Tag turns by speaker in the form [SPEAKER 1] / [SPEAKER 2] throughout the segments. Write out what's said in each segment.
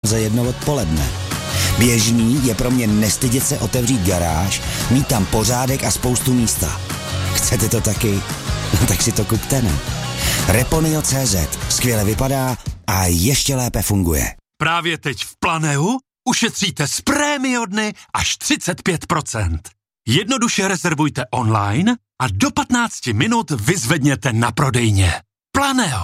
[SPEAKER 1] za 1 odpoledne. Běžný je pro mě nestydět se otevřít garáž, mít tam pořádek a spoustu místa. Chcete to taky? No tak si to kupte, ne? Reponio.cz skvěle vypadá a ještě lépe funguje.
[SPEAKER 2] Právě teď v Planeu ušetříte z Prémio dny až 35%. Jednoduše rezervujte online a do 15 minut vyzvedněte na prodejně. Planeo.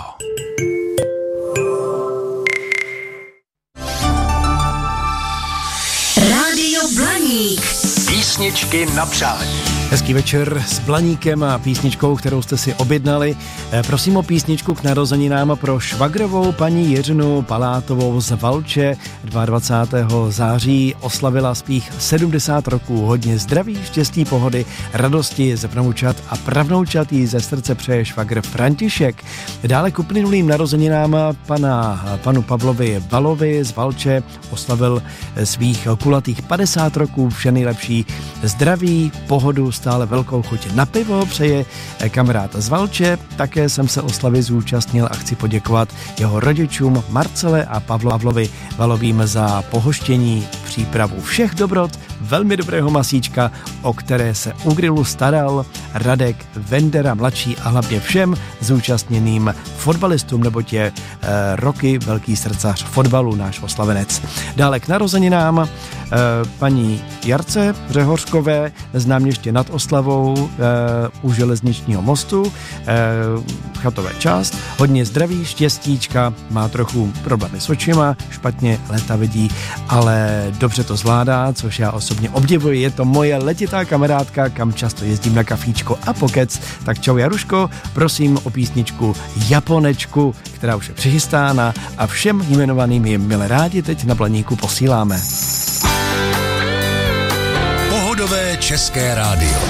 [SPEAKER 3] Rádio Blaník.
[SPEAKER 4] Písničky na přání.
[SPEAKER 5] Hezký večer s Blaníkem a písničkou, kterou jste si objednali. Prosím o písničku k narozeninám pro švagrovou paní Jiřinu Palátovou z Valče. 22. září oslavila svých 70 roků. Hodně zdraví, štěstí, pohody, radosti ze vnoučat a pravnoučat jí ze srdce přeje švagr František. Dále k uplynulým narozeninám panu Pavlovi Valovi z Valče oslavil svých kulatých 50 roků. Vše nejlepší, zdraví, pohodu, stále velkou chuť na pivo přeje kamarád z Valče. Také jsem se oslavy zúčastnil a chci poděkovat jeho rodičům Marcele a Pavlovi Valovým za pohoštění, přípravu všech dobrot, velmi dobrého masíčka, o které se u grilu staral Radek Vendera mladší a hlavně všem zúčastněným fotbalistům, neboť je roky velký srdcař fotbalu, náš oslavenec. Dále k narozeninám paní Jarce Řehořkové z Náměště nad Oslavou u železničního mostu, chatové část. Hodně zdraví, štěstíčka, má trochu problémy s očima, špatně léta vidí, ale dobře to zvládá, což já osobně obdivuji. Je to moje letitá kamarádka, kam často jezdím na kafíčko a pokec. Tak čau Jaruško, prosím o písničku Japonečku, která už je přichystána a všem jmenovaným je milé rádi teď na Blaníku posíláme.
[SPEAKER 4] Pohodové české rádio.